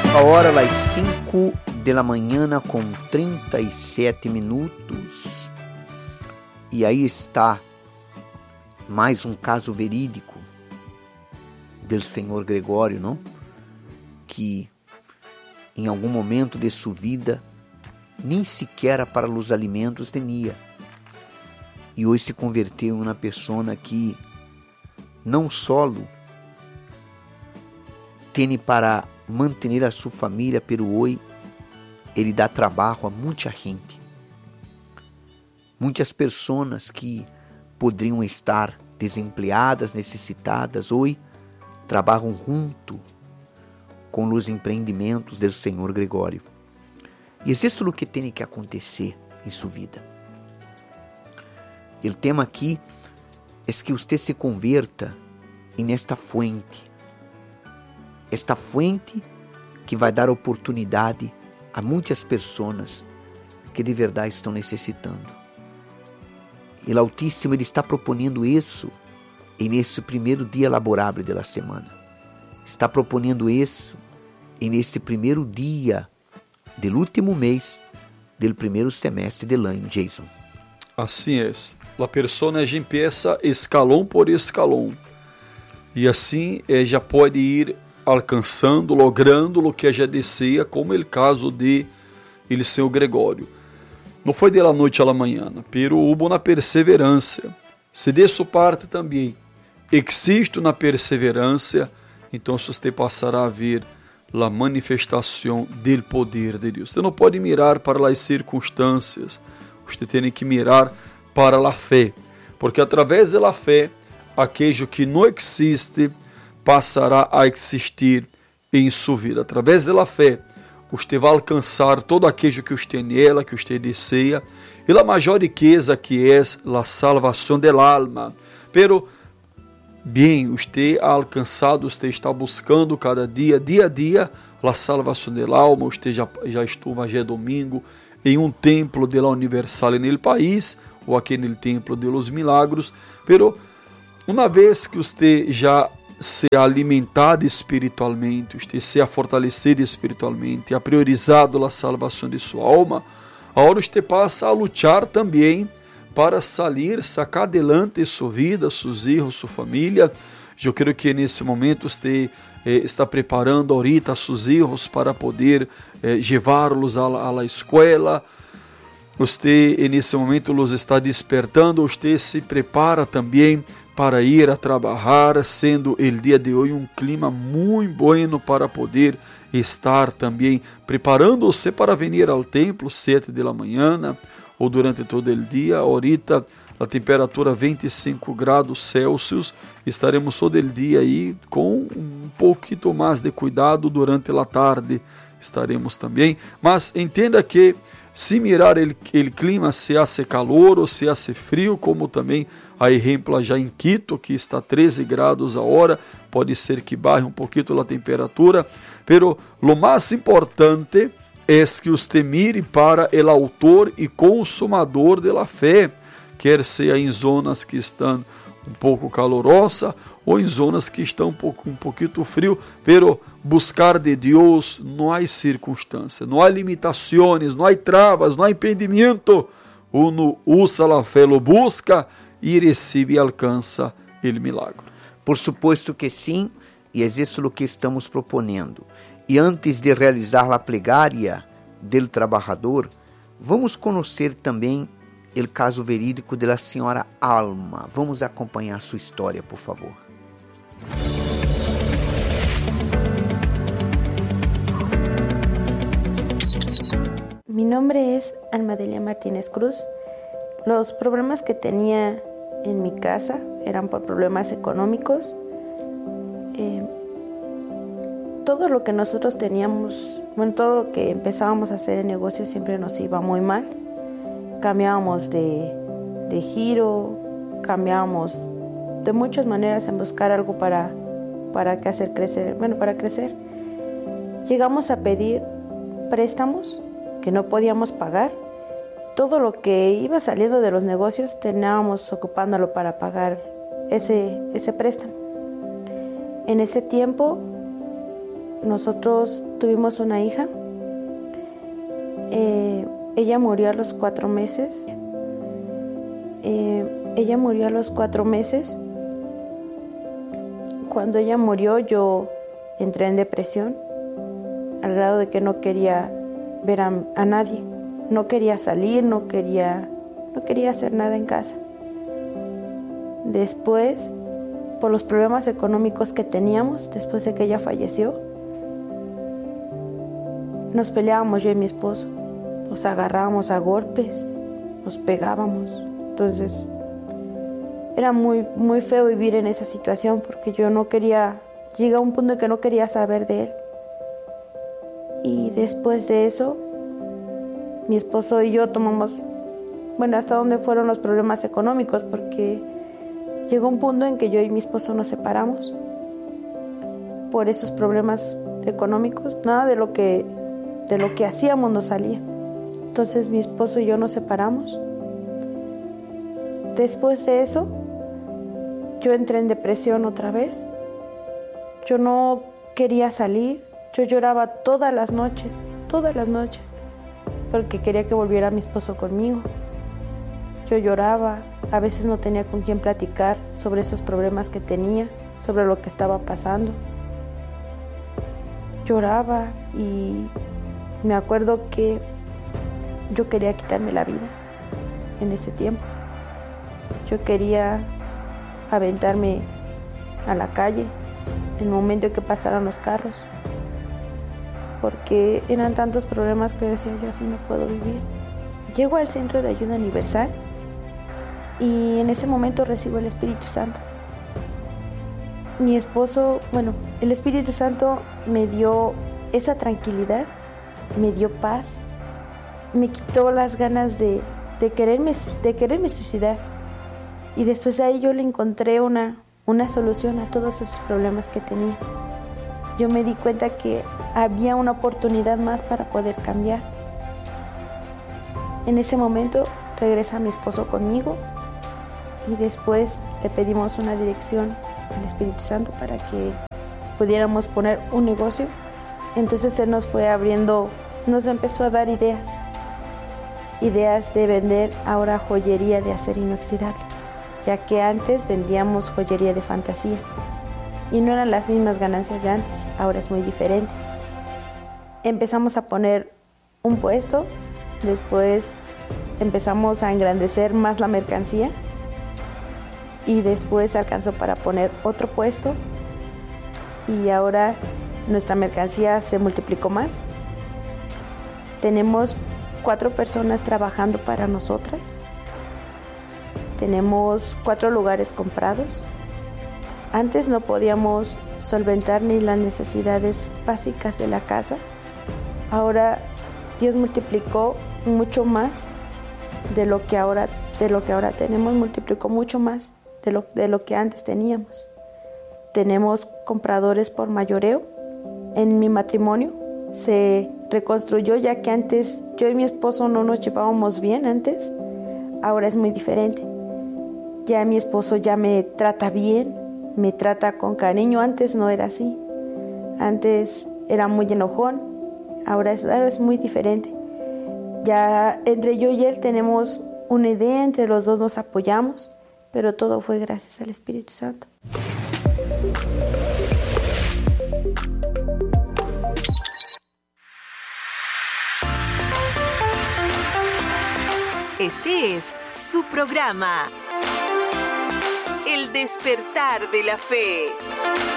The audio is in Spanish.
A hora das 5 da manhã com 37 minutos. E aí está mais um caso verídico do senhor Gregório, não? Que em algum momento de sua vida nem sequer para os alimentos tinha. E hoje se converteu em uma pessoa que não só tem para manter a sua família, pero hoje ele dá trabalho a muita gente. Muitas pessoas que poderiam estar desempregadas, necessitadas, hoje trabalham junto com os empreendimentos do senhor Gregório. E é isso o que tem que acontecer em sua vida. O tema aqui é que você se converta em esta fuente. Esta fuente que vai dar oportunidade a muitas pessoas que de verdade estão necessitando. E o Altíssimo ele está propondo isso nesse primeiro dia laborável da semana. Está propondo isso nesse primeiro dia do último mês do primeiro semestre do ano, Jason. Assim é. A pessoa já empieza escalão por escalão. E assim já pode ir alcançando, logrando o que já deseja, como é o caso de ele senhor Gregório. Não foi de la noite à la manhã, pero hubo na perseverança. Se de sua parte também existe na perseverança, então você passará a ver a manifestação do poder de Deus. Você não pode mirar para as circunstâncias, você tem que mirar para a fé, porque através da fé, aquilo que não existe passará a existir em sua vida. Através da fé, você vai alcançar todo aquilo que você nela, que você deseja, e a maior riqueza que é a salvação del alma. Pero, bem, você ha alcançado, você está buscando cada dia, dia a dia, a salvação del alma. Você já estuva hoje domingo em um templo de la Universal no país, ou aqui no templo de los milagros. Pero, uma vez que você já se alimentado espiritualmente, você se fortalecido espiritualmente, ha priorizado a salvação de sua alma, agora você passa a lutar também para sacar adelante sua vida, seus filhos, sua família. Eu creio que nesse momento você está preparando ahorita seus filhos para poder levá-los à escola. Você nesse momento los está despertando, você se prepara também para ir a trabalhar, sendo o dia de hoje um clima muito bueno para poder estar também preparando-se para vir ao templo 7 da manhã ou durante todo o dia. Ahorita a temperatura 25 graus Celsius, estaremos todo o dia aí com um pouquinho mais de cuidado durante a tarde, estaremos também, mas entenda que se mirar o clima, se hace calor ou se hace frio, como também a exemplo já em Quito, que está 13 graus a hora, pode ser que baixe um pouquinho a temperatura, pero lo mais importante é que você mire para o autor e consumador da fé, quer seja em zonas que estão um pouco calorosas ou em zonas que estão um pouquinho frio, pero buscar de Deus não há circunstância, não há limitações, não há travas, não há impedimento. Uno usa a fé, lo busca e recebe e alcança o milagre. Por supuesto que sim, e é isso o que estamos propondo. E antes de realizar a plegária del trabalhador, vamos conhecer também o caso verídico da senhora Alma. Vamos acompanhar sua história, por favor. Mi nombre es Almadelia Martínez Cruz. Los problemas que tenía en mi casa eran por problemas económicos. Todo lo que nosotros teníamos, todo lo que empezábamos a hacer en negocio siempre nos iba muy mal. Cambiábamos de giro, cambiábamos de muchas maneras en buscar algo para hacer crecer, para crecer. Llegamos a pedir préstamos que no podíamos pagar. Todo lo que iba saliendo de los negocios terminábamos ocupándolo para pagar ese préstamo. En ese tiempo nosotros tuvimos una hija. Ella murió a los 4 meses. Cuando ella murió, yo entré en depresión, al grado de que no quería ver a nadie. No quería salir, no quería hacer nada en casa. Después, por los problemas económicos que teníamos, después de que ella falleció, nos peleábamos yo y mi esposo. Nos agarrábamos a golpes, nos pegábamos. Entonces, era muy, muy feo vivir en esa situación porque yo no quería, llegué a un punto en que no quería saber de él. Y después de eso, mi esposo y yo tomamos, hasta dónde fueron los problemas económicos, porque llegó un punto en que yo y mi esposo nos separamos por esos problemas económicos. Nada de lo que hacíamos nos salía. Entonces mi esposo y yo nos separamos. Después de eso, yo entré en depresión otra vez. Yo no quería salir. Yo lloraba todas las noches, porque quería que volviera mi esposo conmigo. Yo lloraba, a veces no tenía con quién platicar sobre esos problemas que tenía, sobre lo que estaba pasando. Lloraba y me acuerdo que yo quería quitarme la vida en ese tiempo. Yo quería aventarme a la calle en el momento en que pasaran los carros, porque eran tantos problemas que decía yo, así no puedo vivir. Llego al Centro de Ayuda Universal y en ese momento recibo el Espíritu Santo. Mi esposo, el Espíritu Santo me dio esa tranquilidad, me dio paz, me quitó las ganas de quererme suicidar. Y después de ahí yo le encontré una solución a todos esos problemas que tenía. Yo me di cuenta que había una oportunidad más para poder cambiar. En ese momento regresa mi esposo conmigo y después le pedimos una dirección al Espíritu Santo para que pudiéramos poner un negocio. Entonces Él nos fue abriendo, nos empezó a dar ideas de vender ahora joyería de acero inoxidable, ya que antes vendíamos joyería de fantasía y no eran las mismas ganancias de antes, ahora es muy diferente. Empezamos a poner un puesto, después empezamos a engrandecer más la mercancía y después alcanzó para poner otro puesto y ahora nuestra mercancía se multiplicó más. Tenemos 4 personas trabajando para nosotras. Tenemos 4 lugares comprados. Antes no podíamos solventar ni las necesidades básicas de la casa. Ahora Dios multiplicó mucho más de lo que ahora tenemos, multiplicó mucho más de lo que antes teníamos. Tenemos compradores por mayoreo. En mi matrimonio se reconstruyó, ya que antes yo y mi esposo no nos llevábamos bien antes. Ahora es muy diferente. Ya mi esposo ya me trata bien, me trata con cariño. Antes no era así. Antes era muy enojón. Ahora es muy diferente. Ya entre yo y él tenemos una idea, entre los dos nos apoyamos, pero todo fue gracias al Espíritu Santo. Este es su programa, El Despertar de la Fe.